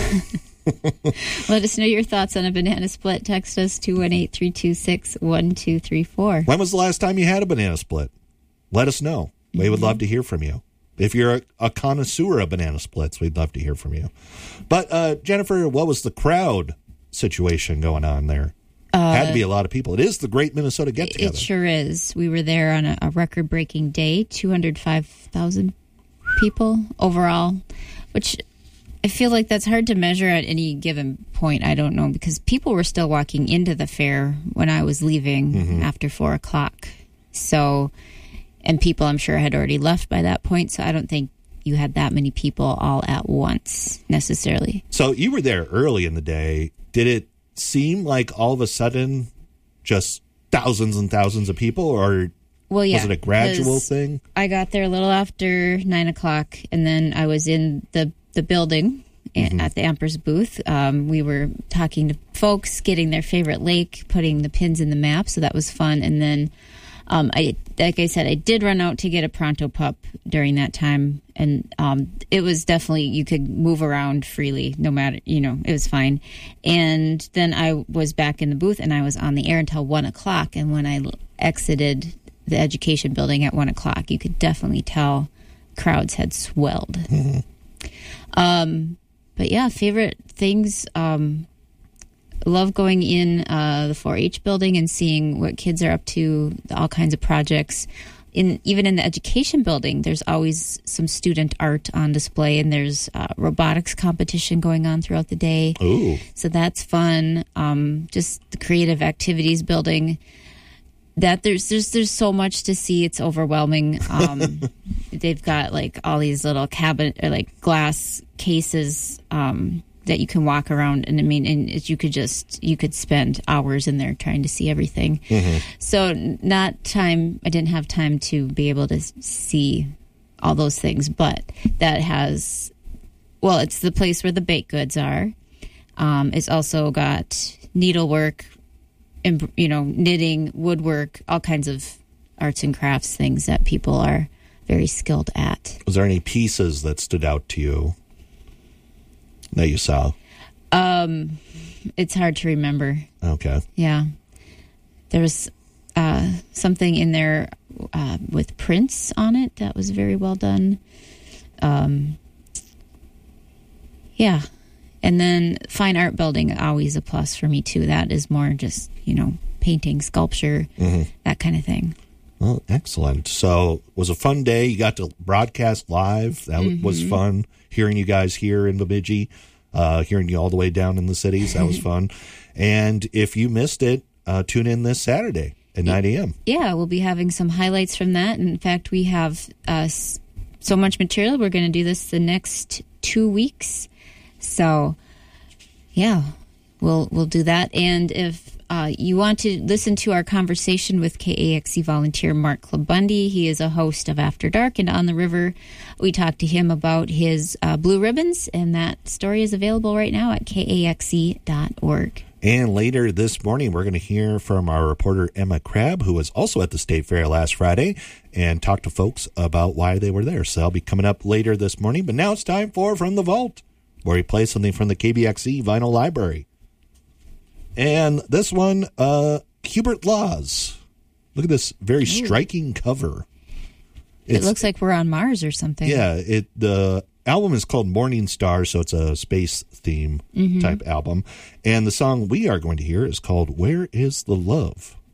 Let us know your thoughts on a banana split. Text us 218-326-1234. When was the last time you had a banana split? Let us know. We would love to hear from you. If you're a connoisseur of banana splits, we'd love to hear from you. But, Jennifer, what was the crowd situation going on there? Had to be a lot of people. It is the Great Minnesota Get-Together. It sure is. We were there on a record-breaking day, 205,000 people overall, which I feel like that's hard to measure at any given point. I don't know, because people were still walking into the fair when I was leaving after 4 o'clock. So, and people I'm sure had already left by that point, so I don't think you had that many people all at once necessarily. So you were there early in the day. Did it seem like all of a sudden just thousands and thousands of people, or was it a gradual thing? I got there a little after 9 o'clock, and then I was in the building at the Empress booth. We were talking to folks, getting their favorite lake, putting the pins in the map, so that was fun. And then, like I said, I did run out to get a Pronto Pup during that time, and it was definitely, you could move around freely, no matter, it was fine. And then I was back in the booth, and I was on the air until 1 o'clock, and when I exited the education building at 1 o'clock, you could definitely tell crowds had swelled. But yeah, favorite things, love going in the 4-H building and seeing what kids are up to, all kinds of projects. Even in the education building, there's always some student art on display, and there's robotics competition going on throughout the day. Ooh. So that's fun. Just the creative activities building. That there's so much to see. It's overwhelming. They've got like all these little cabinet or like glass cases that you can walk around, and you could spend hours in there trying to see everything. So I didn't have time to be able to see all those things, but it's the place where the baked goods are. It's also got needlework, and knitting, woodwork, all kinds of arts and crafts things that people are very skilled at. Was there any pieces that stood out to you that you saw? It's hard to remember. Okay. Yeah. There was something in there with prints on it that was very well done. Yeah. And then fine art building, always a plus for me, too. That is more just, painting, sculpture, that kind of thing. Well, excellent. So it was a fun day. You got to broadcast live. That was fun. Hearing you guys here in Bemidji, hearing you all the way down in the cities. That was fun. And if you missed it, tune in this Saturday at 9 a.m. Yeah, we'll be having some highlights from that. In fact, we have so much material. We're going to do this the next 2 weeks. So, yeah, we'll do that. And if you want to listen to our conversation with KAXE volunteer Mark Klabundy, he is a host of After Dark and On the River. We talked to him about his Blue Ribbons, and that story is available right now at KAXE.org. And later this morning, we're going to hear from our reporter Emma Crabb, who was also at the State Fair last Friday, and talk to folks about why they were there. So that'll be coming up later this morning. But now it's time for From the Vault, where we play something from the KBXE Vinyl Library. And this one, Hubert Laws. Look at this very striking cover. It looks like we're on Mars or something. Yeah, the album is called Morning Star, so it's a space theme type album. And the song we are going to hear is called Where is the Love?